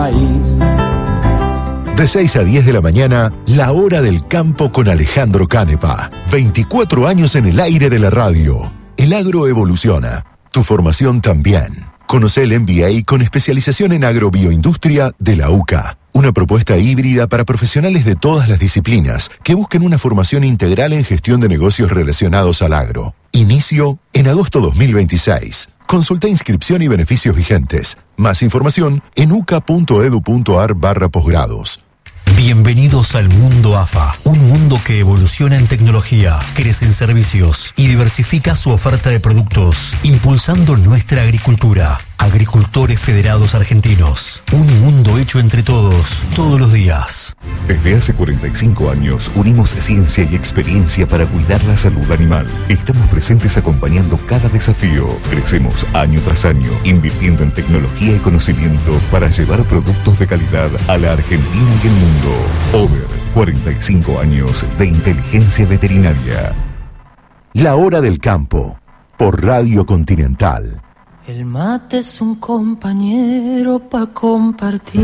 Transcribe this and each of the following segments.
De 6 a 10 de la mañana, La Hora del Campo con Alejandro Canepa. 24 años en el aire de la radio. El agro evoluciona. Tu formación también. Conoce el MBA con especialización en agrobioindustria de la UCA. Una propuesta híbrida para profesionales de todas las disciplinas que busquen una formación integral en gestión de negocios relacionados al agro. Inicio en agosto 2026. Consulta inscripción y beneficios vigentes. Más información en uca.edu.ar/posgrados. Bienvenidos al mundo AFA, un mundo que evoluciona en tecnología, crece en servicios y diversifica su oferta de productos, impulsando nuestra agricultura. Agricultores Federados Argentinos, un mundo hecho entre todos, todos los días. Desde hace 45 años unimos ciencia y experiencia para cuidar la salud animal. Estamos presentes acompañando cada desafío. Crecemos año tras año, invirtiendo en tecnología y conocimiento para llevar productos de calidad a la Argentina y el mundo. Over, 45 años de inteligencia veterinaria. La Hora del Campo, por Radio Continental. El mate es un compañero pa' compartir.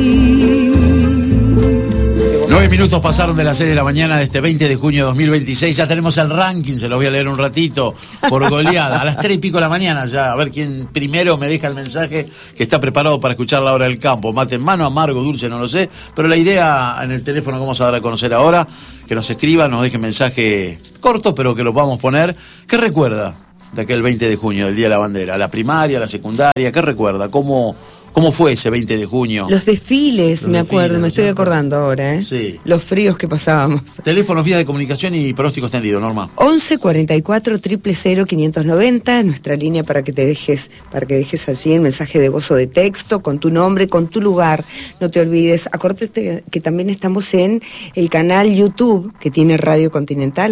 9 minutos pasaron de las 6 de la mañana de este 20 de junio de 2026. Ya tenemos el ranking, se lo voy a leer un ratito, por goleada. A las 3 y pico de la mañana ya, a ver quién primero me deja el mensaje que está preparado para escuchar La Hora del Campo. Mate en mano, amargo, dulce, no lo sé. Pero la idea en el teléfono que vamos a dar a conocer ahora, que nos escriba, nos deje mensaje corto, pero que lo vamos a poner. ¿Qué recuerda de aquel 20 de junio, del Día de la Bandera? ¿La primaria, la secundaria? ¿Qué recuerda? ¿Cómo fue ese 20 de junio? Los desfiles, me acuerdo, me estoy acordando ahora, ¿eh? Sí. Los fríos que pasábamos. Teléfonos, vías de comunicación y pronóstico extendido, Norma. 11 44 000 590, nuestra línea para que dejes allí el mensaje de voz o de texto, con tu nombre, con tu lugar. No te olvides, acuérdate que también estamos en el canal YouTube, que tiene Radio Continental,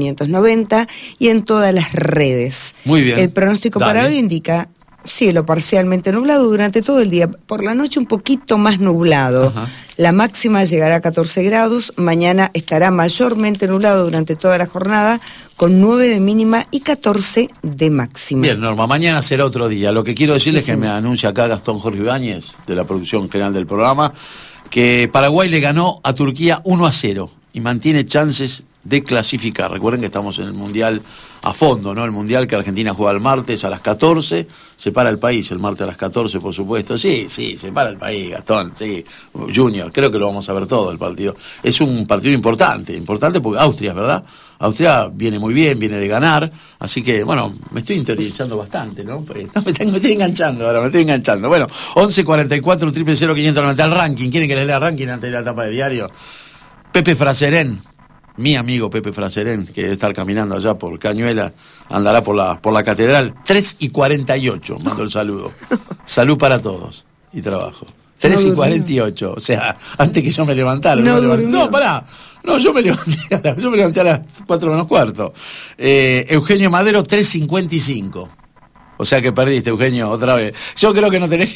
AM590, y en todas las redes. Muy bien. El pronóstico para hoy indica cielo parcialmente nublado durante todo el día. Por la noche un poquito más nublado. Ajá. La máxima llegará a 14 grados. Mañana estará mayormente nublado durante toda la jornada, con 9 de mínima y 14 de máxima. Bien, Norma, mañana será otro día. Lo que quiero decirles es que me anuncia acá Gastón Jorge Ibáñez, de la producción general del programa, que Paraguay le ganó a Turquía 1-0 y mantiene chances de clasificar. Recuerden que estamos en el Mundial a fondo, ¿no? El Mundial que Argentina juega el martes a las 14, se para el país el martes a las 14, por supuesto. Sí, se para el país, Gastón, sí. Junior, creo que lo vamos a ver todo el partido. Es un partido importante porque Austria, ¿verdad? Austria viene muy bien, viene de ganar, así que, bueno, me estoy interiorizando bastante, ¿no? Me estoy enganchando ahora, Bueno, 11 44 000 590, el ranking. ¿Quieren que les lea el ranking antes de la etapa de diario? Pepe Fraserén, mi amigo Pepe Fraserén, que debe estar caminando allá por Cañuela, andará por la catedral. 3 y 48, mando el saludo. Salud para todos y trabajo. 3 y 48, o sea, antes que yo me levantara. Pará. No, yo me levanté a las 4 menos cuarto. Eugenio Madero, 3:55. O sea que perdiste, Eugenio, otra vez. Yo creo que no tenés...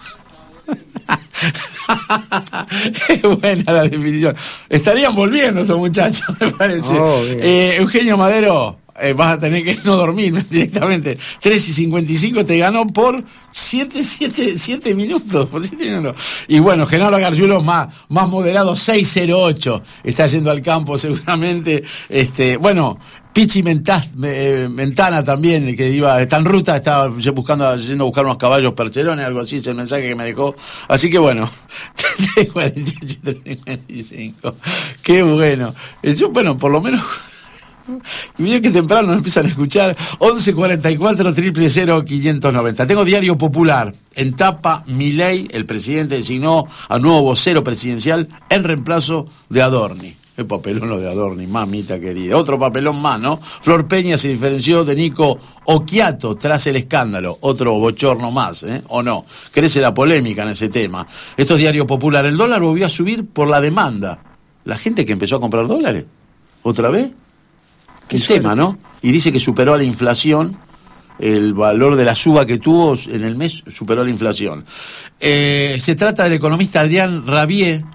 Es buena la definición. Estarían volviendo esos muchachos, me parece. Eugenio Madero, vas a tener que no dormir directamente. 3:55 te ganó por 7 minutos. Y bueno, Genaro Gargiulo más moderado, 6:08. Está yendo al campo seguramente. Bueno, Pichi Mentana también, que está en ruta, estaba yendo a buscar unos caballos percherones, algo así, es el mensaje que me dejó. Así que bueno, 3:48, 3:55. Qué bueno. Yo, bueno, por lo menos... Y bien que temprano nos empiezan a escuchar. 11 44 000 590. Tengo Diario Popular. En tapa, Milei, el presidente, designó a nuevo vocero presidencial en reemplazo de Adorni. Qué papelón lo de Adorni, mamita querida. Otro papelón más, ¿no? Flor Peña se diferenció de Nico Occhiato tras el escándalo. Otro bochorno más, ¿eh? ¿O no? Crece la polémica en ese tema. Esto es Diario Popular. El dólar volvió a subir por la demanda. La gente que empezó a comprar dólares. ¿Otra vez? Qué tema, ¿no? Y dice que superó a la inflación, el valor de la suba que tuvo en el mes superó a la inflación. Se trata del economista Adrián Rabier,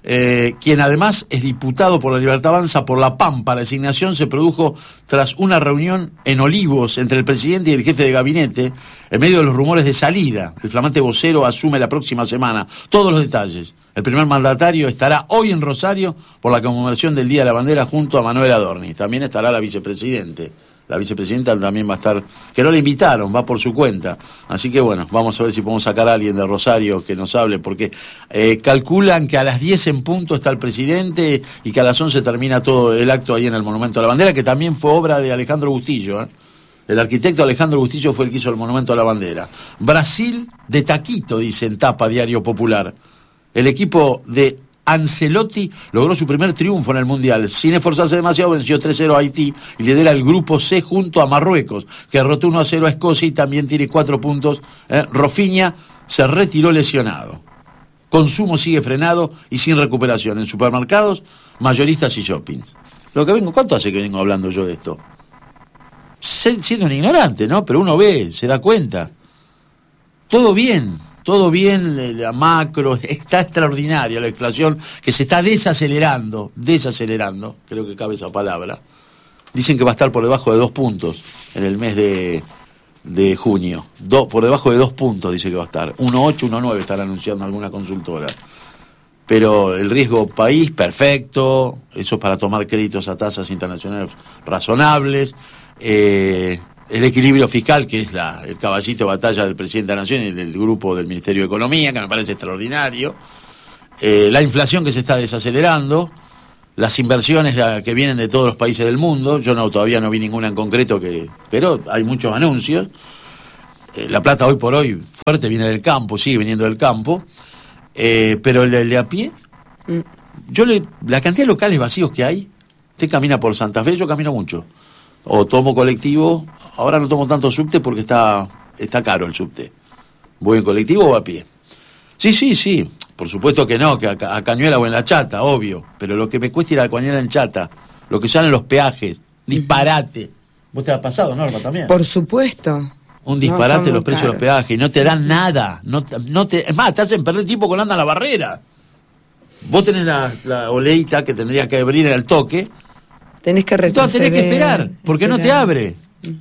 quien además es diputado por la Libertad Avanza por La Pampa. La designación se produjo tras una reunión en Olivos entre el presidente y el jefe de gabinete, en medio de los rumores de salida. El flamante vocero asume la próxima semana. Todos los detalles. El primer mandatario estará hoy en Rosario por la conmemoración del Día de la Bandera junto a Manuel Adorni. También estará la vicepresidente. La vicepresidenta también va a estar, que no la invitaron, va por su cuenta. Así que bueno, vamos a ver si podemos sacar a alguien de Rosario que nos hable, porque calculan que a las 10 en punto está el presidente y que a las 11 termina todo el acto ahí en el Monumento a la Bandera, que también fue obra de Alejandro Bustillo. El arquitecto Alejandro Bustillo fue el que hizo el Monumento a la Bandera. Brasil de taquito, dice en tapa Diario Popular. El equipo de Ancelotti logró su primer triunfo en el Mundial. Sin esforzarse demasiado, venció 3-0 a Haití y lidera el grupo C junto a Marruecos, que derrotó 1-0 a Escocia y también tiene 4 puntos. Rafinha se retiró lesionado. Consumo sigue frenado y sin recuperación en supermercados, mayoristas y shoppings. ¿Cuánto hace que vengo hablando yo de esto? Siendo un ignorante, ¿no? Pero uno ve, se da cuenta. Todo bien, la macro, está extraordinaria la inflación, que se está desacelerando, creo que cabe esa palabra. Dicen que va a estar por debajo de 2 puntos en el mes de junio. Por debajo de 2 puntos dice que va a estar. 1,8, 1,9 están anunciando alguna consultora. Pero el riesgo país, perfecto, eso es para tomar créditos a tasas internacionales razonables. El equilibrio fiscal, que es el caballito de batalla del presidente de la Nación y del grupo del Ministerio de Economía, que me parece extraordinario. La inflación que se está desacelerando, las inversiones que vienen de todos los países del mundo. Yo todavía no vi ninguna en concreto, pero hay muchos anuncios. La plata hoy por hoy fuerte viene del campo, sigue viniendo del campo. Pero el de a pie, la cantidad de locales vacíos que hay, usted camina por Santa Fe, yo camino mucho. O tomo colectivo, ahora no tomo tanto subte porque está caro el subte. ¿Voy en colectivo o a pie? Sí, por supuesto que no, que a Cañuela o en La Chata, obvio, pero lo que me cuesta ir a Cañuela en Chata, lo que salen los peajes, disparate. ¿Vos te has pasado, Norma, también? Por supuesto. Un disparate los precios de los peajes, y no te dan nada, es más, te hacen perder tiempo con anda a la barrera. Vos tenés la oleita que tendrías que abrir al toque. Tenés que retroceder. Entonces tenés que esperar, porque no te abre.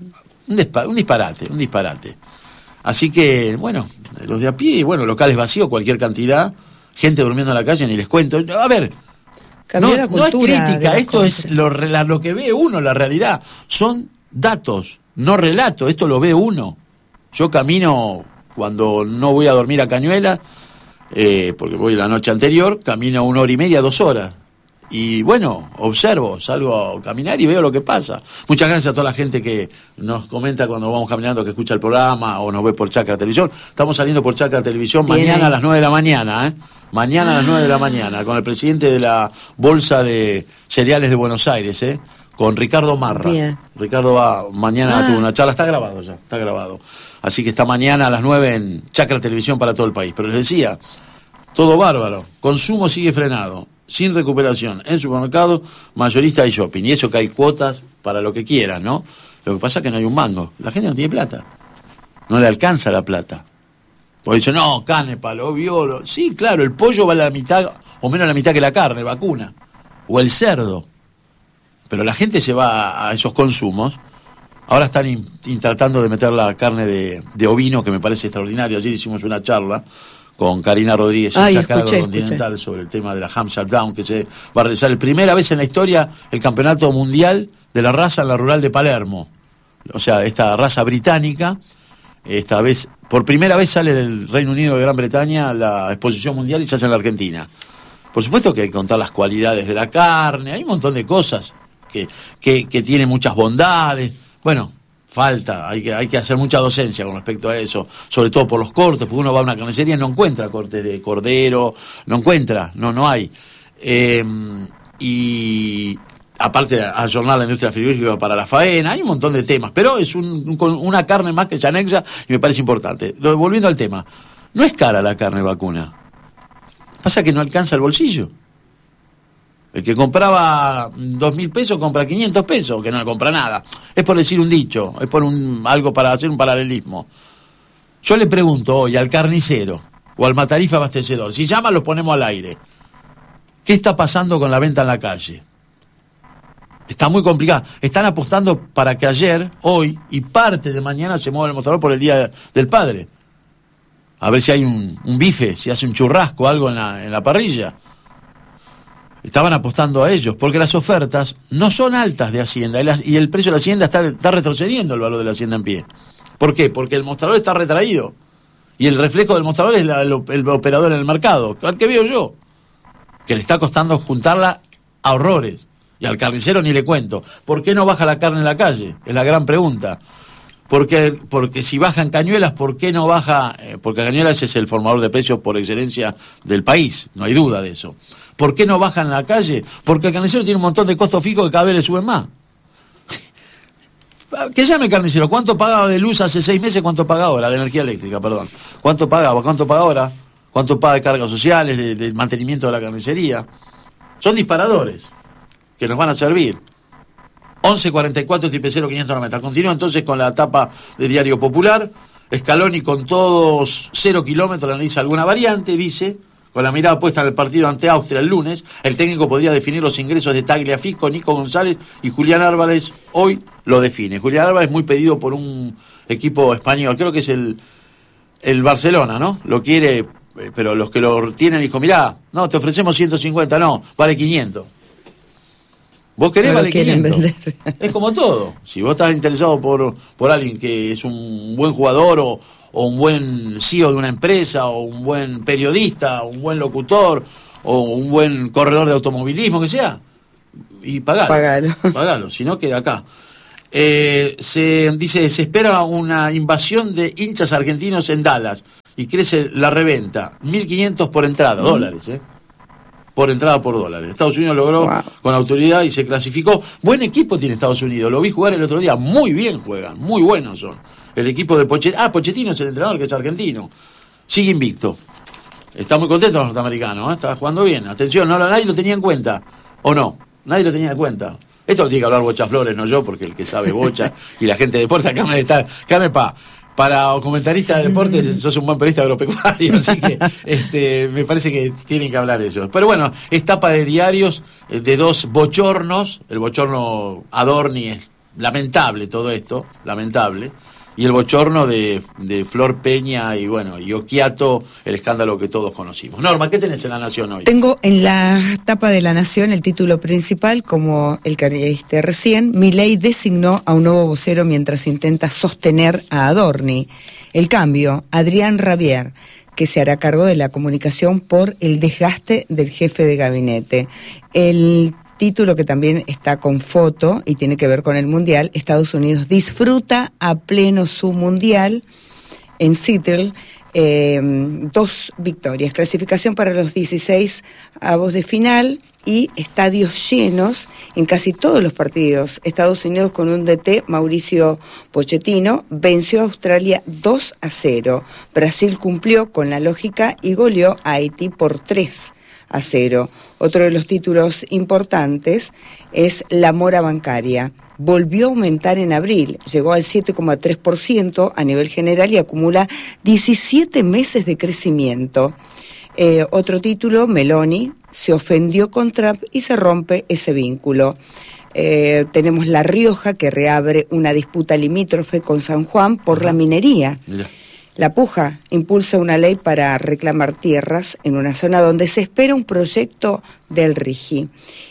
Un disparate. Así que, bueno, los de a pie, locales vacíos, cualquier cantidad, gente durmiendo en la calle, ni les cuento. A ver, no es crítica, esto es lo que ve uno, la realidad. Son datos, no relato, esto lo ve uno. Yo camino, cuando no voy a dormir a Cañuela, porque voy la noche anterior, camino 1 hora y media, 2 horas. Y observo, salgo a caminar y veo lo que pasa. Muchas gracias a toda la gente que nos comenta cuando vamos caminando, que escucha el programa o nos ve por Chacra Televisión. Estamos saliendo por Chacra Televisión mañana a las 9 de la mañana, Mañana a las 9 de la mañana, con el presidente de la Bolsa de Cereales de Buenos Aires, con Ricardo Marra. Bien. Ricardo mañana tuvo una charla, está grabado. Así que está mañana a las 9 en Chacra Televisión para todo el país. Pero les decía, todo bárbaro, consumo sigue frenado, sin recuperación, en supermercados, mayoristas y shopping. Y eso que hay cuotas para lo que quieran, ¿no? Lo que pasa es que no hay un mango. La gente no tiene plata. No le alcanza la plata. Porque dicen, no, Canepa, lo vio. Sí, claro, el pollo vale la mitad, o menos la mitad que la carne, vacuna. O el cerdo. Pero la gente se va a esos consumos. Ahora están tratando de meter la carne de ovino, que me parece extraordinario. Ayer hicimos una charla con Karina Rodríguez en Chacra Continental sobre el tema de la Hampshire Down, que se va a realizar la primera vez en la historia el campeonato mundial de la raza en la rural de Palermo. O sea, esta raza británica, esta vez, por primera vez sale del Reino Unido de Gran Bretaña la exposición mundial y se hace en la Argentina. Por supuesto que hay que contar las cualidades de la carne, hay un montón de cosas que tienen muchas bondades. Falta, hay que hacer mucha docencia con respecto a eso, sobre todo por los cortes, porque uno va a una carnicería y no encuentra cortes de cordero, no hay. Y aparte ayornar la industria frigorífica para la faena, hay un montón de temas, pero es una carne más que se anexa y me parece importante. Volviendo al tema, no es cara la carne vacuna, pasa que no alcanza el bolsillo. El que compraba 2.000 pesos compra 500 pesos, que no le compra nada. Es por decir un dicho, es por algo para hacer un paralelismo. Yo le pregunto hoy al carnicero o al matarife abastecedor, si llama los ponemos al aire. ¿Qué está pasando con la venta en la calle? Está muy complicado. Están apostando para que ayer, hoy y parte de mañana se mueva el mostrador por el Día del Padre. A ver si hay un bife, si hace un churrasco, algo en la parrilla. Estaban apostando a ellos, porque las ofertas no son altas de Hacienda, y el precio de la Hacienda está retrocediendo el valor de la Hacienda en pie. ¿Por qué? Porque el mostrador está retraído. Y el reflejo del mostrador es el operador en el mercado, al que veo yo, que le está costando juntarla a horrores. Y al carnicero ni le cuento. ¿Por qué no baja la carne en la calle? Es la gran pregunta. Porque si bajan Cañuelas, ¿por qué no baja? Porque Cañuelas es el formador de precios por excelencia del país, no hay duda de eso. ¿Por qué no bajan en la calle? Porque el carnicero tiene un montón de costos fijos que cada vez le suben más. Que llame el carnicero. ¿Cuánto pagaba de luz hace 6 meses? ¿Cuánto paga ahora? De energía eléctrica, perdón. ¿Cuánto pagaba? ¿Cuánto paga ahora? ¿Cuánto paga de cargas sociales, de mantenimiento de la carnicería? Son disparadores que nos van a servir. 1144-000-590. Continúa entonces con la tapa de Diario Popular. Scaloni con todos 0 kilómetros analiza alguna variante, dice, con la mirada puesta en el partido ante Austria el lunes. El técnico podría definir los ingresos de Tagliafico, Nico González y Julián Álvarez. Hoy lo define. Julián Álvarez muy pedido por un equipo español, creo que es el Barcelona, ¿no? Lo quiere, pero los que lo tienen dijo, mirá, no, te ofrecemos 150, no, vale 500. Vos querés, no vale 500. Es como todo. Si vos estás interesado por alguien que es un buen jugador o un buen CEO de una empresa o un buen periodista, o un buen locutor o un buen corredor de automovilismo, que sea, y pagalo. Si no, queda acá. Se espera una invasión de hinchas argentinos en Dallas y crece la reventa. 1.500 por entrada, dólares, por entrada por dólares. Estados Unidos logró con autoridad y se clasificó. Buen equipo tiene Estados Unidos, lo vi jugar el otro día, muy bien juegan, muy buenos son. El equipo de Pochettino es el entrenador, que es argentino. Sigue invicto. Está muy contento los norteamericanos, está jugando bien. Atención, nadie lo tenía en cuenta. ¿O no? Nadie lo tenía en cuenta. Esto lo tiene que hablar Bocha Flores, no yo, porque el que sabe Bocha y la gente de deporte acá me está. Para comentarista de deportes sos un buen periodista agropecuario, así que me parece que tienen que hablar ellos. Pero bueno, es tapa de diarios de dos bochornos. El bochorno Adorni es lamentable todo esto, lamentable. Y el bochorno de Flor Peña y Occhiato, el escándalo que todos conocimos. Norma, ¿qué tenés en La Nación hoy? Tengo en la tapa de La Nación el título principal, como el que leíste recién. Milei designó a un nuevo vocero mientras intenta sostener a Adorni. El cambio, Adrián Rabier, que se hará cargo de la comunicación por el desgaste del jefe de gabinete. El título, que también está con foto y tiene que ver con el Mundial: Estados Unidos disfruta a pleno su Mundial en Seattle. 2 victorias, clasificación para los 16 avos de final y estadios llenos en casi todos los partidos. Estados Unidos, con un DT, Mauricio Pochettino, venció a Australia 2-0. Brasil cumplió con la lógica y goleó a Haití por 3-0. Otro de los títulos importantes es la mora bancaria. Volvió a aumentar en abril, llegó al 7,3% a nivel general y acumula 17 meses de crecimiento. Otro título, Meloni se ofendió con Trump y se rompe ese vínculo. Tenemos La Rioja, que reabre una disputa limítrofe con San Juan por la minería. Mira. La Puja impulsa una ley para reclamar tierras en una zona donde se espera un proyecto del RIGI.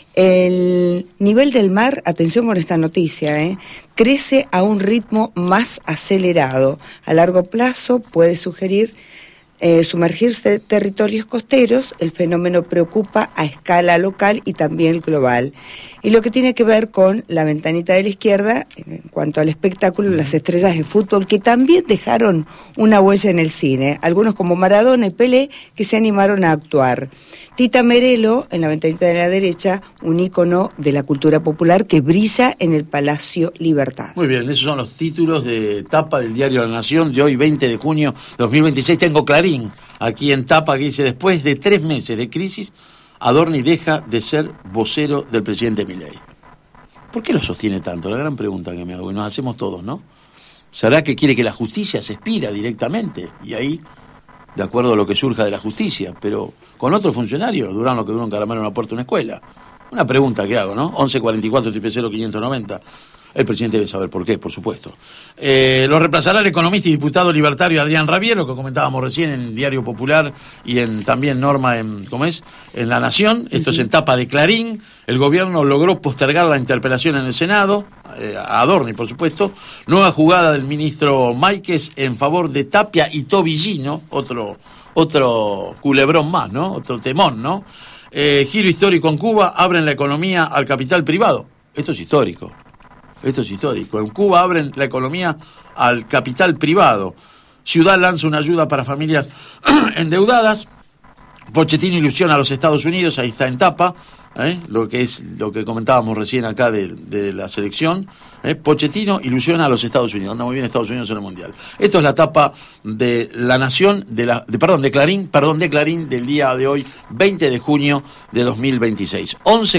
El nivel del mar, atención con esta noticia, crece a un ritmo más acelerado. A largo plazo puede sugerir sumergirse territorios costeros. El fenómeno preocupa a escala local y también global. Y lo que tiene que ver con la ventanita de la izquierda, en cuanto al espectáculo, las estrellas de fútbol que también dejaron una huella en el cine. Algunos como Maradona y Pelé, que se animaron a actuar. Tita Merelo, en la ventanita de la derecha, un ícono de la cultura popular que brilla en el Palacio Libertad. Muy bien, esos son los títulos de tapa del diario La Nación de hoy, 20 de junio de 2026. Tengo Clarín aquí en tapa, que dice: después de 3 meses de crisis, Adorni deja de ser vocero del presidente Milei. ¿Por qué lo sostiene tanto? La gran pregunta que me hago, y nos hacemos todos, ¿no? ¿Será que quiere que la justicia se expira directamente? Y ahí de acuerdo a lo que surja de la justicia, pero con otros funcionarios duran lo que dura un caramelo en una puerta de una escuela. Una pregunta que hago, ¿no? 1144-000-590. El presidente debe saber por qué, por supuesto. Lo reemplazará el economista y diputado libertario Adrián Rabiero, que comentábamos recién en Diario Popular y en también Norma en La Nación. Esto es en tapa de Clarín. El gobierno logró postergar la interpelación en el Senado, a Adorni, por supuesto. Nueva jugada del ministro Máiquez en favor de Tapia y Tobillino, otro culebrón más, ¿no? Otro temón, ¿no? Giro histórico en Cuba, abren la economía al capital privado. Esto es histórico. En Cuba abren la economía al capital privado. Ciudad lanza una ayuda para familias endeudadas. Pochettino ilusiona a los Estados Unidos, ahí está en tapa, lo que comentábamos recién acá de la selección. Pochettino ilusiona a los Estados Unidos, anda muy bien Estados Unidos en el Mundial. Esto es la tapa de La Nación, de Clarín, del día de hoy, 20 de junio de 2026.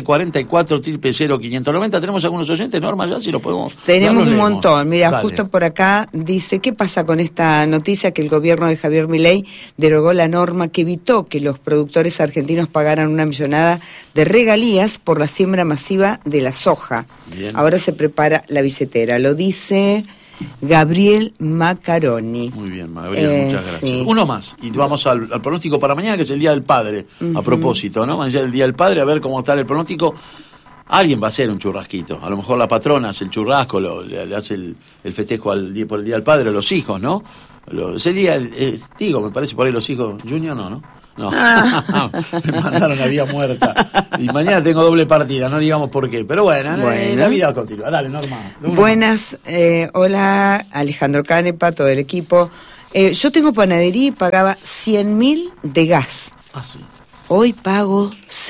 1144-000-590. ¿Tenemos algunos oyentes, Norma, ya? Si lo podemos. Tenemos un montón. Mira, dale. Justo por acá dice, ¿qué pasa con esta noticia que el gobierno de Javier Milei derogó la norma que evitó que los productores argentinos pagaran una millonada de regalías por la siembra masiva de la soja? Bien. Ahora se prepara la billetera, lo dice Gabriel Macaroni. Muy bien, Gabriel, muchas gracias. Sí. Uno más, y vamos al pronóstico para mañana, que es el Día del Padre, a propósito, ¿no? Mañana es el Día del Padre, a ver cómo está el pronóstico. Alguien va a hacer un churrasquito, a lo mejor la patrona hace el churrasco, le hace el festejo por el Día del Padre a los hijos, ¿no? Sería, me parece por ahí los hijos, Junior no. No, me mandaron a vida muerta. Y mañana tengo doble partida, no digamos por qué. Pero bueno. La vida continúa. Dale, Norma. Buenas, hola, Alejandro Canepa, todo el equipo. Yo tengo panadería y pagaba 100.000 de gas. Ah, sí. Hoy pago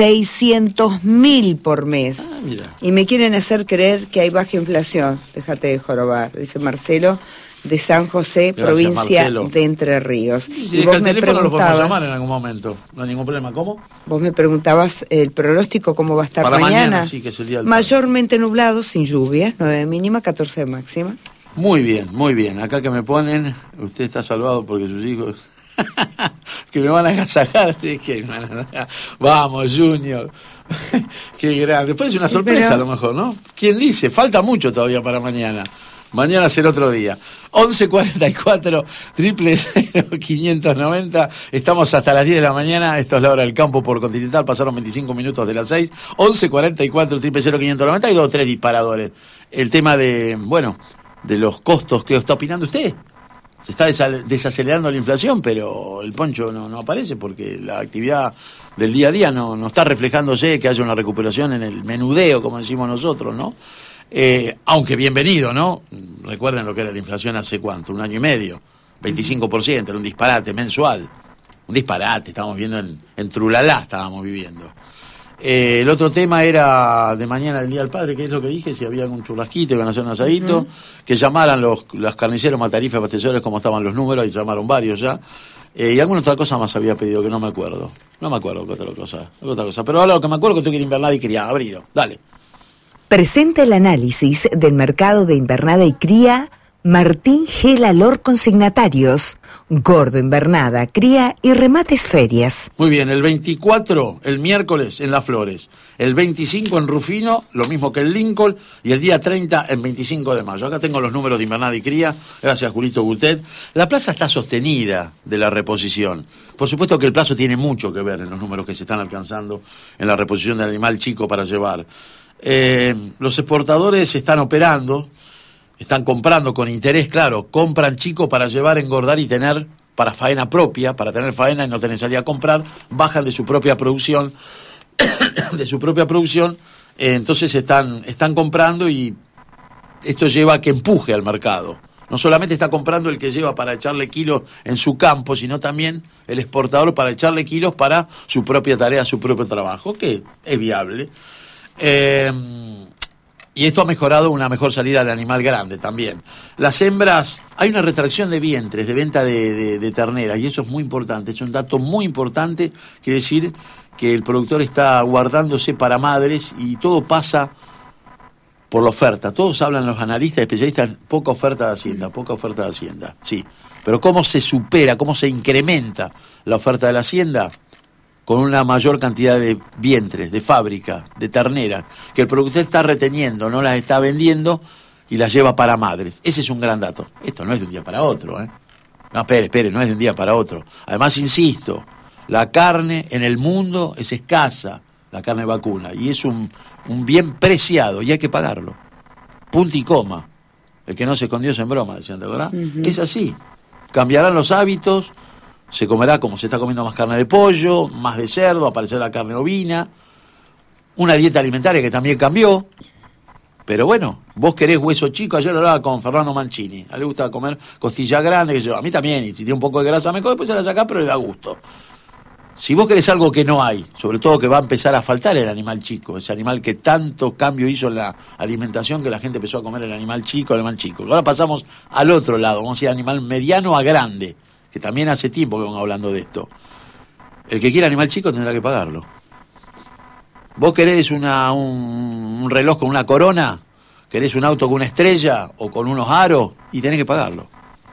600.000 por mes. Ah, mira. Y me quieren hacer creer que hay baja inflación. Déjate de jorobar, dice Marcelo, de San José, gracias, provincia Marcelo. De Entre Ríos. Y vos el teléfono lo podemos llamar en algún momento, no hay ningún problema. ¿Cómo? Vos me preguntabas el pronóstico, cómo va a estar para mañana. Sí, que es el día del mayormente nublado, sin lluvia, 9 de mínima, 14 de máxima. Muy bien. Acá que me ponen, usted está salvado porque sus hijos que me van a agasajar. Vamos, Junior. Qué grande. Después es una sorpresa, pero a lo mejor, ¿no? ¿Quién dice? Falta mucho todavía para mañana. Mañana será otro día. 1144-000-590. Estamos hasta las 10 de la mañana. Esto es la hora del campo por Continental. Pasaron 25 minutos de las 6. 1144-000-590. Hay 2 o 3 disparadores. El tema de los costos. ¿Qué está opinando usted? Se está desacelerando la inflación, pero el poncho no aparece porque la actividad del día a día no está reflejándose que haya una recuperación en el menudeo, como decimos nosotros, ¿no? Aunque bienvenido, ¿no? Recuerden lo que era la inflación hace ¿cuánto? 1 año y medio, 25%, era un disparate mensual. Un disparate, estábamos viendo en Trulalá, estábamos viviendo. El otro tema era de mañana el Día del Padre, que es lo que dije, si había algún churrasquito, iban a hacer un asadito, que llamaran los carniceros, matarifas, abastecedores, como estaban los números, y llamaron varios ya. Y alguna otra cosa más había pedido que no me acuerdo. No me acuerdo qué otra cosa. Pero ahora lo que me acuerdo es que tengo que ir a Invernada y Cría, abrido. Dale. Presenta el análisis del mercado de invernada y cría Martín G. Lalor Consignatarios, Gordo Invernada, Cría y Remates Ferias. Muy bien, el 24, el miércoles en Las Flores, el 25 en Rufino, lo mismo que el Lincoln, y el día 30 en 25 de mayo. Acá tengo los números de Invernada y Cría, gracias Julito Butet. La plaza está sostenida de la reposición. Por supuesto que el plazo tiene mucho que ver en los números que se están alcanzando en la reposición del animal chico para llevar. Los exportadores están operando, están comprando con interés, claro, compran chico para llevar, engordar y tener para faena propia, para tener faena y no tener salida a comprar, bajan de su propia producción, entonces están comprando y esto lleva a que empuje al mercado. No solamente está comprando el que lleva para echarle kilos en su campo, sino también el exportador para echarle kilos para su propia tarea, su propio trabajo, que es viable. Y esto ha mejorado una mejor salida del animal grande también. Las hembras, hay una retracción de vientres, de venta de terneras, y eso es muy importante, es un dato muy importante, quiere decir que el productor está guardándose para madres y todo pasa por la oferta. Todos hablan, los analistas, especialistas, poca oferta de Hacienda, sí. Pero ¿cómo se supera, cómo se incrementa la oferta de la Hacienda? Con una mayor cantidad de vientres, de fábrica, de terneras, que el productor está reteniendo, no las está vendiendo y las lleva para madres. Ese es un gran dato. Esto no es de un día para otro, ¿eh? No, espere, no es de un día para otro. Además, insisto, la carne en el mundo es escasa, la carne vacuna, y es un bien preciado y hay que pagarlo. Punto y coma. El que no se escondió en broma, decían, ¿de verdad? Es así. Cambiarán los hábitos, se comerá como se está comiendo más carne de pollo, más de cerdo, aparecerá la carne ovina, una dieta alimentaria que también cambió. Pero bueno, vos querés hueso chico, ayer lo hablaba con Fernando Mancini, a él le gusta comer costilla grande, a mí también, y si tiene un poco de grasa mejor, después se la saca, pero le da gusto. Si vos querés algo que no hay, sobre todo que va a empezar a faltar el animal chico, ese animal que tanto cambio hizo en la alimentación que la gente empezó a comer el animal chico. Ahora pasamos al otro lado, vamos a ir animal mediano a grande, que también hace tiempo que vamos hablando de esto. El que quiera animal chico tendrá que pagarlo. Vos querés un reloj con una corona, querés un auto con una estrella o con unos aros y tenés que pagarlo.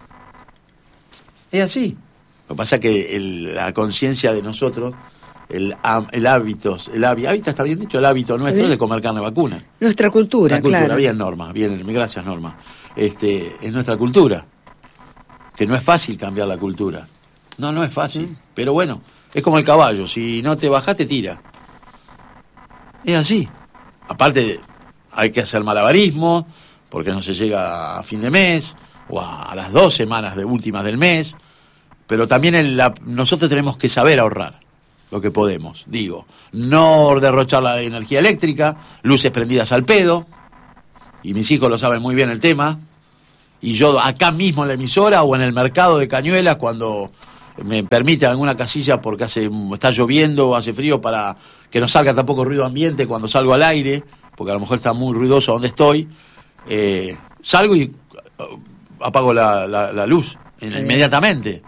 Es así. Lo que pasa es que la conciencia de nosotros, el hábito está bien dicho, el hábito nuestro de comer carne vacuna. Nuestra cultura, claro. Bien, Norma, bien, gracias, Norma. Es nuestra cultura, que no es fácil cambiar la cultura. No es fácil, pero bueno, es como el caballo, si no te bajás te tira. Es así. Aparte, hay que hacer malabarismo, porque no se llega a fin de mes, o a las 2 semanas últimas del mes. Pero también nosotros tenemos que saber ahorrar lo que podemos. Digo, no derrochar la energía eléctrica, luces prendidas al pedo, y mis hijos lo saben muy bien el tema, y yo acá mismo en la emisora o en el mercado de Cañuelas, cuando me permite alguna casilla porque está lloviendo o hace frío, para que no salga tampoco ruido ambiente cuando salgo al aire, porque a lo mejor está muy ruidoso donde estoy, salgo y apago la luz inmediatamente.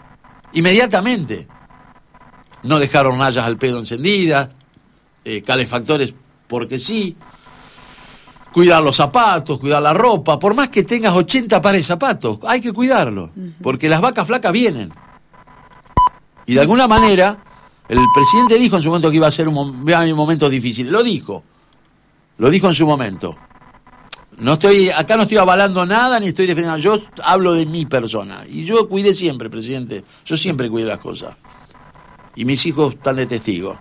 No dejar hornallas al pedo encendidas, calefactores porque sí, cuidar los zapatos, cuidar la ropa. Por más que tengas 80 pares de zapatos, hay que cuidarlo, porque las vacas flacas vienen. Y de alguna manera, el presidente dijo en su momento que iba a ser un momento difícil. Lo dijo en su momento. Acá no estoy avalando nada ni estoy defendiendo. Yo hablo de mi persona. Y yo cuidé siempre, presidente. Yo siempre cuidé las cosas. Y mis hijos están de testigo.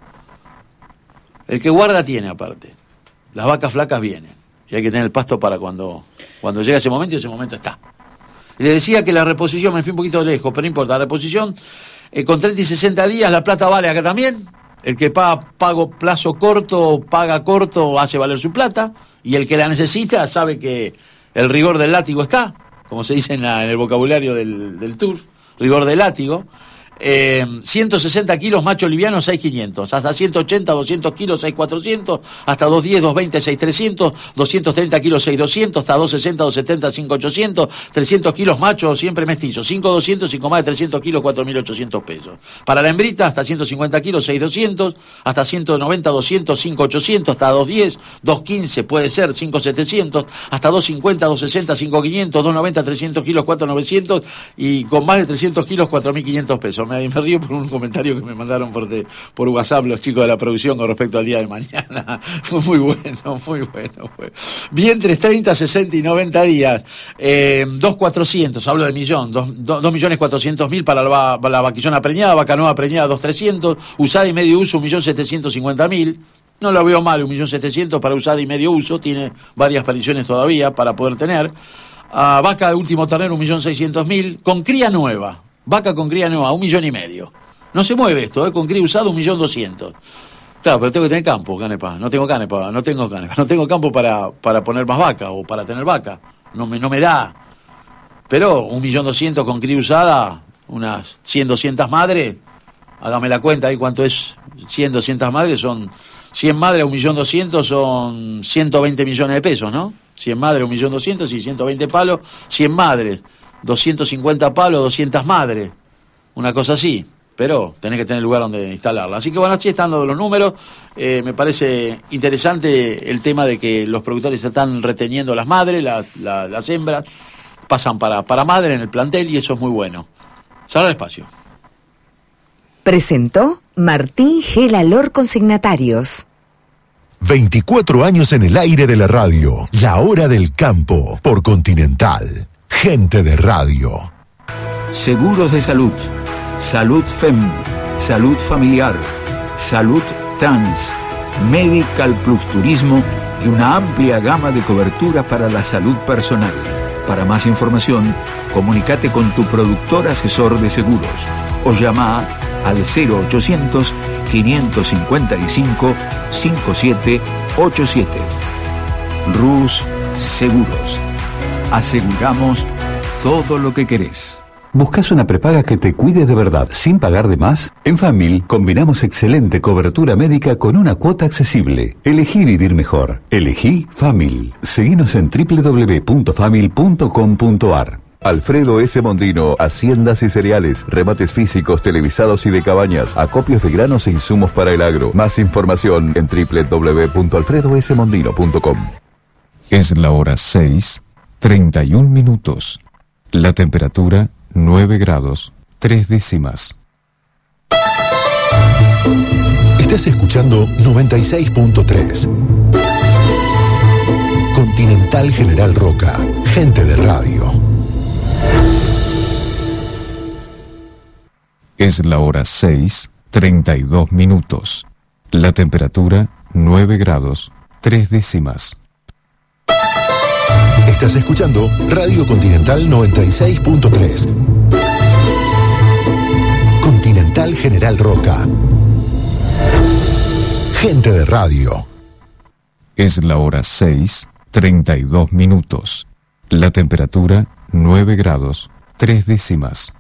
El que guarda tiene aparte. Las vacas flacas vienen. Y hay que tener el pasto para cuando llega ese momento, y ese momento está. Y le decía que la reposición, me fui un poquito lejos, pero no importa. La reposición, con 30 y 60 días, la plata vale acá también. El que paga plazo corto, paga corto, hace valer su plata. Y el que la necesita sabe que el rigor del látigo está, como se dice en el vocabulario del turf, rigor del látigo. 160 kilos macho liviano 6.500, hasta 180, 200 kilos 6.400, hasta 210, 220, 6.300, 230 kilos 6.200, hasta 260, 270, 5.800, 300 kilos macho siempre mestizo, 5.200 y con más de 300 kilos 4.800 pesos. Para la hembrita hasta 150 kilos 6.200, hasta 190, 200, 5.800, hasta 210, 2.15 puede ser 5.700, hasta 2.50, 2.60, 5.500, 2.90, 300 kilos 4.900 y con más de 300 kilos 4.500 pesos. Me río por un comentario que me mandaron por WhatsApp los chicos de la producción con respecto al día de mañana. Fue muy bueno. Vientres 30, 60 y 90 días. 2.400, hablo de millón. 2.400.000 para la vaquillona preñada, vaca nueva preñada 2.300, usada y medio uso 1.750.000. No lo veo mal, 1.700.000 para usada y medio uso, tiene varias apariciones todavía para poder tener. Vaca de último ternero 1.600.000, con cría nueva. Vaca con cría nueva, 1,5 millones. No se mueve esto, con cría usado 1.200.000. Claro, pero tengo que tener campo, Canepa. No tengo campo para poner más vaca o para tener vaca. No me da. Pero 1.200.000 con cría usada, unas 100, 200 madres. Hágame la cuenta ahí cuánto es 100, 200 madres. Son 100 madres a 1.200.000 son 120 millones de pesos, ¿no? 100 madres, 1.200.000 y 120 palos, 100 madres. 250 palos, 200 madres, una cosa así. pero tenés que tener lugar donde instalarla. Así que bueno, así están dando los números. Me parece interesante el tema de que los productores están reteniendo las madres, las hembras, pasan para madre en el plantel y eso es muy bueno. Sala el espacio. Presentó Martín Gelalor Consignatarios. 24 años en el aire de la radio. La hora del campo por Continental. Gente de radio. Seguros de salud. Salud FEM. Salud familiar. Salud Trans. Medical Plus Turismo y una amplia gama de cobertura para la salud personal. Para más información, comunícate con tu productor asesor de seguros o llama al 0800-555-5787. Rus Seguros. Aseguramos todo lo que querés. ¿Buscas una prepaga que te cuide de verdad sin pagar de más? En Famil combinamos excelente cobertura médica con una cuota accesible. Elegí vivir mejor. Elegí Famil. Seguinos en www.famil.com.ar. Alfredo S. Mondino, Haciendas y Cereales, remates físicos, televisados y de cabañas, acopios de granos e insumos para el agro. Más información en www.alfredosmondino.com. Es la hora 6:31 minutos. La temperatura 9 grados 3 décimas. Estás escuchando 96.3. Continental General Roca. Gente de radio. Es la hora 6:32 minutos. La temperatura 9 grados 3 décimas. Estás escuchando Radio Continental 96.3. Continental General Roca. Gente de radio. Es la hora 6:32 minutos. La temperatura 9 grados 3 décimas.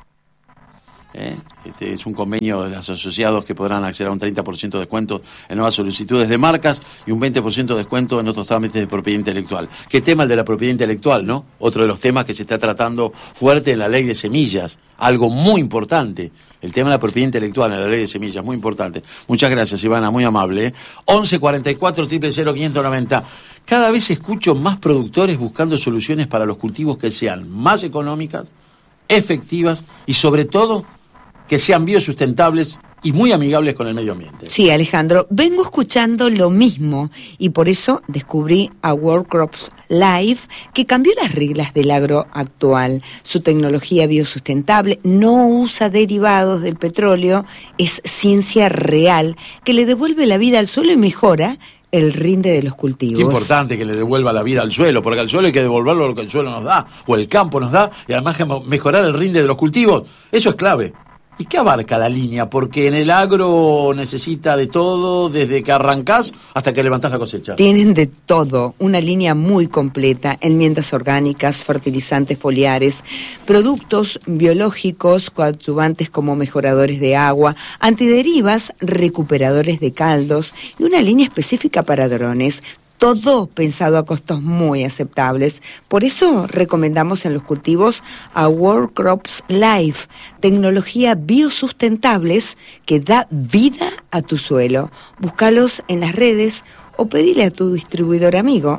Este es un convenio de los asociados que podrán acceder a un 30% de descuento en nuevas solicitudes de marcas y un 20% de descuento en otros trámites de propiedad intelectual. ¿Qué tema el de la propiedad intelectual, no? Otro de los temas que se está tratando fuerte en la ley de semillas. Algo muy importante. El tema de la propiedad intelectual en la ley de semillas, muy importante. Muchas gracias, Ivana, muy amable. 11 44 000 590. Cada vez escucho más productores buscando soluciones para los cultivos que sean más económicas, efectivas y sobre todo que sean biosustentables y muy amigables con el medio ambiente. Sí, Alejandro, vengo escuchando lo mismo y por eso descubrí a World Crops Life, que cambió las reglas del agro actual. Su tecnología biosustentable no usa derivados del petróleo, es ciencia real que le devuelve la vida al suelo y mejora el rinde de los cultivos. Qué importante que le devuelva la vida al suelo, porque al suelo hay que devolverlo lo que el suelo nos da, o el campo nos da, y además mejorar el rinde de los cultivos. Eso es clave. ¿Y qué abarca la línea? Porque en el agro necesita de todo, desde que arrancás hasta que levantás la cosecha. Tienen de todo, una línea muy completa, enmiendas orgánicas, fertilizantes foliares, productos biológicos, coadyuvantes como mejoradores de agua, antiderivas, recuperadores de caldos y una línea específica para drones. Todo pensado a costos muy aceptables. Por eso recomendamos en los cultivos a World Crops Life, tecnología biosustentables que da vida a tu suelo. Búscalos en las redes o pedile a tu distribuidor amigo.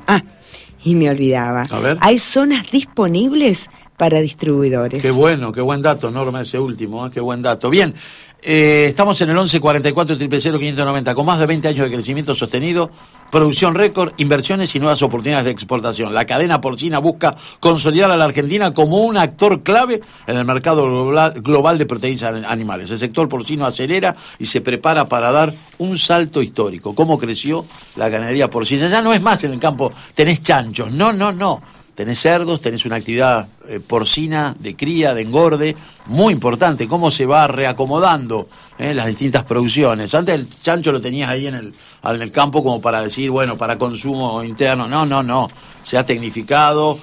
Y me olvidaba. A ver. Hay zonas disponibles para distribuidores. Qué bueno, qué buen dato, Norma, ese último, qué buen dato. Bien, estamos en el 11 44 000 590, con más de 20 años de crecimiento sostenido, producción récord, inversiones y nuevas oportunidades de exportación. La cadena porcina busca consolidar a la Argentina como un actor clave en el mercado global de proteínas animales. El sector porcino acelera y se prepara para dar un salto histórico. ¿Cómo creció la ganadería porcina? Ya no es más en el campo, tenés chanchos, no. Tenés cerdos, tenés una actividad porcina, de cría, de engorde, muy importante, cómo se va reacomodando las distintas producciones. Antes el chancho lo tenías ahí en el campo como para decir, bueno, para consumo interno. No, se ha tecnificado,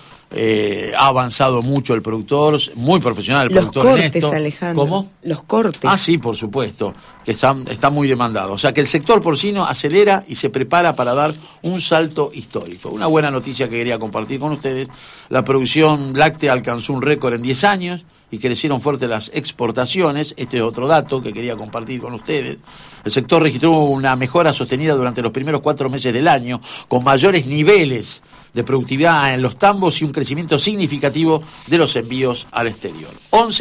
ha avanzado mucho el productor, muy profesional el productor en esto. Los cortes, Alejandro. ¿Cómo? Los cortes. Sí, por supuesto, que está muy demandado. O sea que el sector porcino acelera y se prepara para dar un salto histórico. Una buena noticia que quería compartir con ustedes: la producción láctea alcanzó un récord en 10 años, y crecieron fuerte las exportaciones. Este es otro dato que quería compartir con ustedes. El sector registró una mejora sostenida durante los primeros 4 meses del año, con mayores niveles de productividad en los tambos y un crecimiento significativo de los envíos al exterior.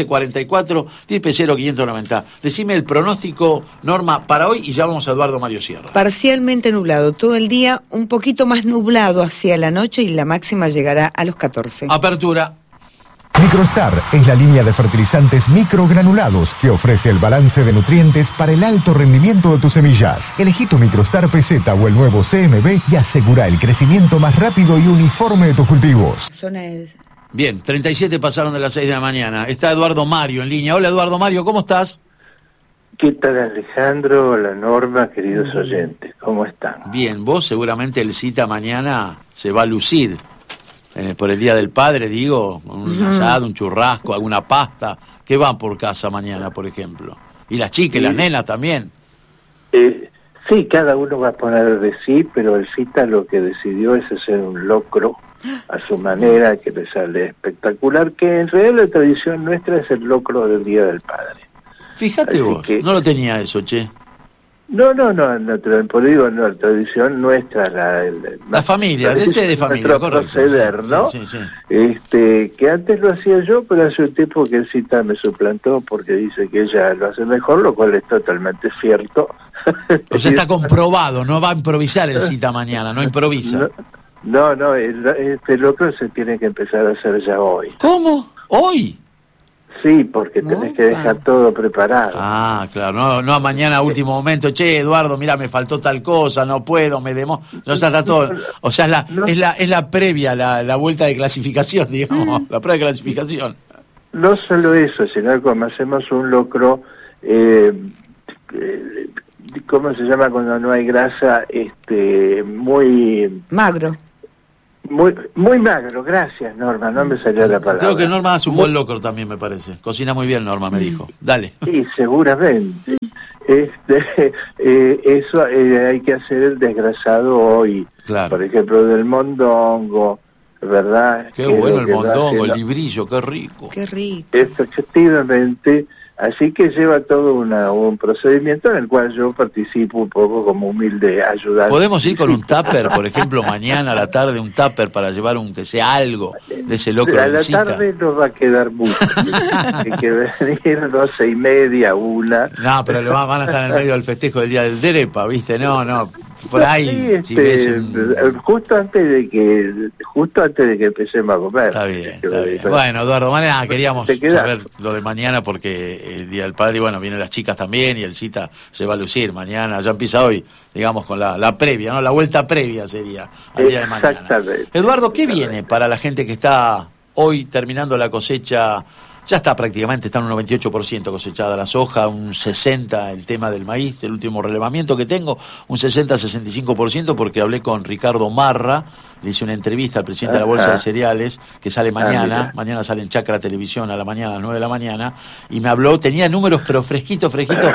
1144-000590. Decime el pronóstico, Norma, para hoy y ya vamos a Eduardo Mario Sierra. Parcialmente nublado todo el día, un poquito más nublado hacia la noche y la máxima llegará a los 14. Apertura. Microstar es la línea de fertilizantes microgranulados que ofrece el balance de nutrientes para el alto rendimiento de tus semillas. Elegí tu Microstar PZ o el nuevo CMB y asegura el crecimiento más rápido y uniforme de tus cultivos. Bien, 37 pasaron de las 6 de la mañana. Está Eduardo Mario en línea. Hola Eduardo Mario, ¿cómo estás? ¿Qué tal, Alejandro? Hola Norma, queridos oyentes, ¿cómo están? Bien, vos seguramente el cita mañana se va a lucir. Por el Día del Padre, digo, un asado, un churrasco, alguna pasta. ¿Qué van por casa mañana, por ejemplo? Y las chicas y las nenas también. Sí, cada uno va a poner de sí, pero el cita lo que decidió es hacer un locro a su manera, que le sale espectacular, que en realidad la tradición nuestra es el locro del Día del Padre. Fíjate así vos, no lo tenía eso, che. No, por digo, no, la tradición nuestra, la familia, de familia, correcto. Proceder, ¿no? Sí. Que antes lo hacía yo, pero hace un tiempo que el cita me suplantó porque dice que ella lo hace mejor, lo cual es totalmente cierto. O sea, está comprobado, no va a improvisar el cita mañana, no improvisa. No, este locro se tiene que empezar a hacer ya hoy. ¿Cómo? ¿Hoy? Sí, porque tenés que dejar todo preparado. Ah, claro, no a mañana a último momento, che, Eduardo, mira, me faltó tal cosa, no puedo, me demo. No, ya está todo. O sea, es la previa, la vuelta de clasificación, digamos, la prueba de clasificación. No solo eso, sino como hacemos un locro, ¿cómo se llama cuando no hay grasa? Muy magro. Muy magro, gracias Norma, no me salió la palabra. Creo que Norma hace un buen locro también, me parece. Cocina muy bien, Norma, me dijo. Dale. Sí, seguramente. Eso hay que hacer el desgrasado hoy. Claro. Por ejemplo, del mondongo, ¿verdad? Qué bueno el mondongo, el librillo, qué rico. Qué rico. Efectivamente. Así que lleva todo un procedimiento en el cual yo participo un poco como humilde ayudante. ¿Podemos ir con un tupper, por ejemplo, mañana a la tarde, un tupper para llevar que sea algo de ese locro a del la cita? tarde no va a quedar mucho. Hay que venir 12:30, 1. No, pero van a estar en el medio del festejo del Día del Derepa, ¿viste? No. Por ahí, sí, justo antes de que empecemos a comer. Está bien. Bueno, Eduardo, mañana queríamos saber lo de mañana porque el Día del Padre, y bueno, vienen las chicas también y el cita se va a lucir mañana, ya empieza hoy, digamos, con la previa, ¿no? La vuelta previa sería al día de mañana. Exactamente. Eduardo, ¿qué viene para la gente que está hoy terminando la cosecha? Ya está un 98% cosechada la soja, un 60% el tema del maíz, el último relevamiento que tengo, un 60-65% porque hablé con Ricardo Marra, le hice una entrevista al presidente de la Bolsa de Cereales, que sale mañana sale en Chacra Televisión a la mañana, a las 9 de la mañana, y me habló, tenía números pero fresquito,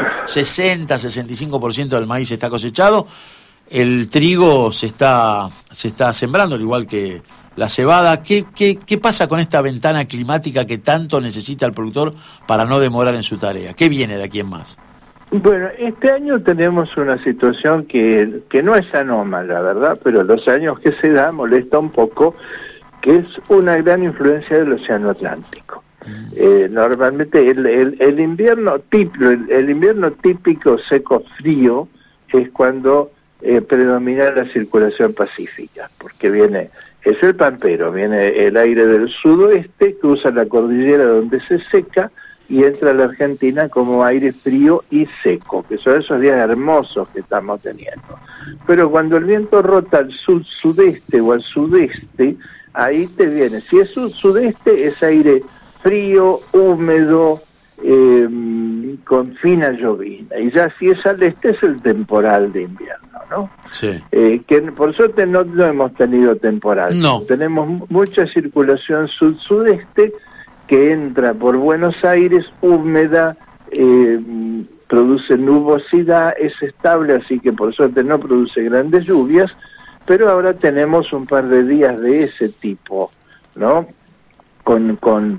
60-65% del maíz está cosechado, el trigo se está sembrando, al igual que la cebada. ¿Qué pasa con esta ventana climática que tanto necesita el productor para no demorar en su tarea? ¿Qué viene de aquí en más? Bueno, este año tenemos una situación que no es anómala, ¿verdad? Pero los años que se da molesta un poco, que es una gran influencia del Océano Atlántico. Normalmente el invierno típico seco frío es cuando predomina la circulación pacífica, porque es el pampero, viene el aire del sudoeste, cruza la cordillera donde se seca y entra a la Argentina como aire frío y seco, que son esos días hermosos que estamos teniendo. Pero cuando el viento rota al sudeste o al sudeste, ahí te viene, si es sudeste es aire frío, húmedo, con fina llovina, y ya si es al este es el temporal de invierno, ¿no? Sí. Que por suerte no hemos tenido temporal. No. Tenemos mucha circulación sud-sudeste que entra por Buenos Aires, húmeda, produce nubosidad, es estable, así que por suerte no produce grandes lluvias, pero ahora tenemos un par de días de ese tipo, ¿no? Con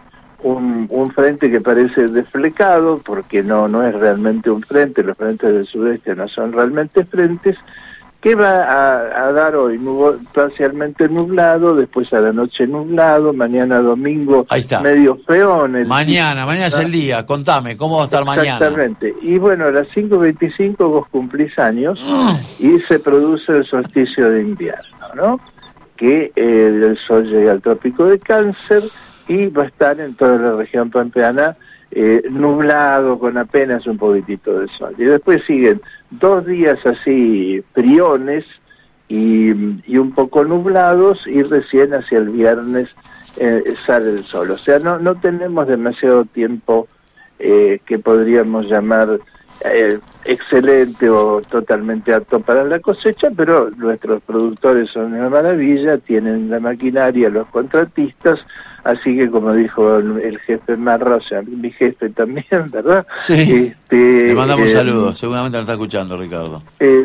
un frente que parece desflecado, porque no es realmente un frente, los frentes del sudeste no son realmente frentes, que va a dar hoy parcialmente nublado, después a la noche nublado, mañana domingo medio feón. Mañana es el día, contame, ¿cómo va a estar mañana? Exactamente, y bueno, a las 5:25 vos cumplís años y se produce el solsticio de invierno, ¿no? Que el sol llega al trópico de Cáncer y va a estar en toda la región pampeana nublado, con apenas un poquitito de sol. Y después siguen 2 días así friones y un poco nublados, y recién hacia el viernes sale el sol. O sea, no tenemos demasiado tiempo que podríamos llamar excelente o totalmente apto para la cosecha, pero nuestros productores son una maravilla, tienen la maquinaria, los contratistas, así que como dijo el jefe Marra, o sea, mi jefe también, ¿verdad? Sí, le mandamos saludos, seguramente lo está escuchando Ricardo.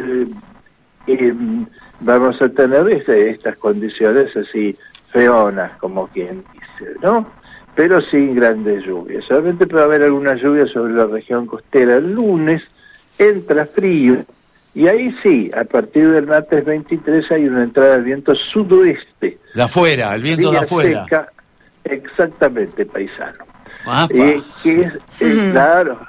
Vamos a tener estas condiciones así feonas, como quien dice, ¿no? Pero sin grandes lluvias. Solamente puede haber alguna lluvia sobre la región costera el lunes, entra frío, y ahí sí, a partir del martes 23 hay una entrada del viento sudoeste. De afuera, el viento de afuera. Seca, exactamente, paisano. Que es, claro,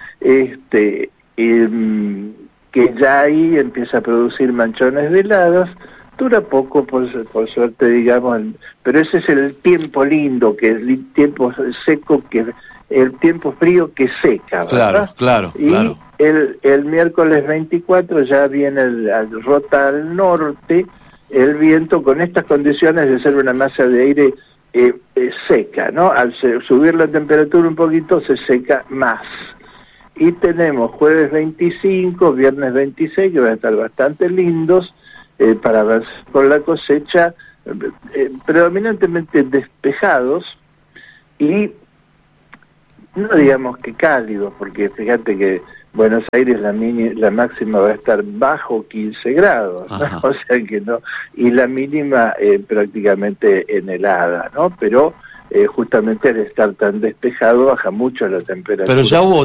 que ya ahí empieza a producir manchones de heladas. Dura poco, por suerte, digamos, pero ese es el tiempo lindo, que es el tiempo seco, que el tiempo frío que seca, ¿verdad? Claro. El miércoles 24 ya viene rota al norte el viento con estas condiciones de ser una masa de aire seca, ¿no? Al subir la temperatura un poquito se seca más. Y tenemos jueves 25, viernes 26, que van a estar bastante lindos, para avanzar con la cosecha, predominantemente despejados, y no digamos que cálidos, porque fíjate que Buenos Aires la máxima va a estar bajo 15 grados, ¿no? O sea que no, y la mínima prácticamente en helada, ¿no? Pero justamente al estar tan despejado baja mucho la temperatura. Pero ya hubo